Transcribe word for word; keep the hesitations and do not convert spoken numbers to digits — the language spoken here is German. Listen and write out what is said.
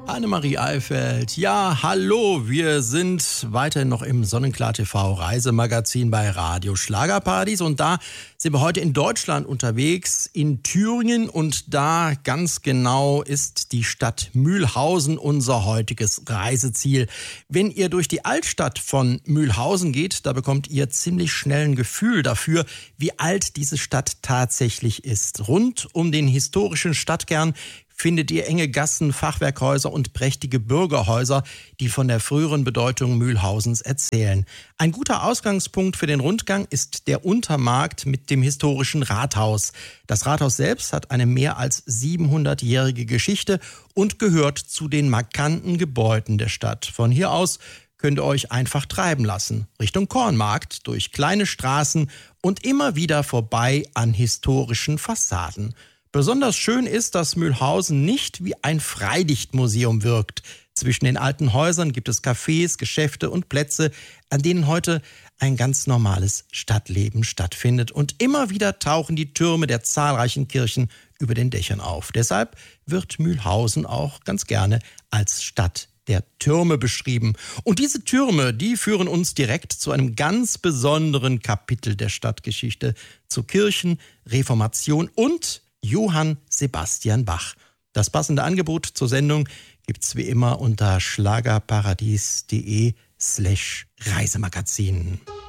Annemarie Eifeld. Ja, hallo, wir sind weiterhin noch im Sonnenklar T V Reisemagazin bei Radio Schlagerparadies und da sind wir heute in Deutschland unterwegs, in Thüringen, und da ganz genau ist die Stadt Mülhausen unser heutiges Reiseziel. Wenn ihr durch die Altstadt von Mülhausen geht, da bekommt ihr ziemlich schnell ein Gefühl dafür, wie alt diese Stadt tatsächlich ist. Rund um den historischen Stadtkern findet ihr enge Gassen, Fachwerkhäuser und prächtige Bürgerhäuser, die von der früheren Bedeutung Mülhausens erzählen. Ein guter Ausgangspunkt für den Rundgang ist der Untermarkt mit dem historischen Rathaus. Das Rathaus selbst hat eine mehr als siebenhundertjährige Geschichte und gehört zu den markanten Gebäuden der Stadt. Von hier aus könnt ihr euch einfach treiben lassen, Richtung Kornmarkt, durch kleine Straßen und immer wieder vorbei an historischen Fassaden. Besonders schön ist, dass Mülhausen nicht wie ein Freilichtmuseum wirkt. Zwischen den alten Häusern gibt es Cafés, Geschäfte und Plätze, an denen heute ein ganz normales Stadtleben stattfindet. Und immer wieder tauchen die Türme der zahlreichen Kirchen über den Dächern auf. Deshalb wird Mülhausen auch ganz gerne als Stadt der Türme beschrieben. Und diese Türme, die führen uns direkt zu einem ganz besonderen Kapitel der Stadtgeschichte, zu Kirchen, Reformation und Johann Sebastian Bach. Das passende Angebot zur Sendung gibt's wie immer unter schlagerparadies.de slash Reisemagazin.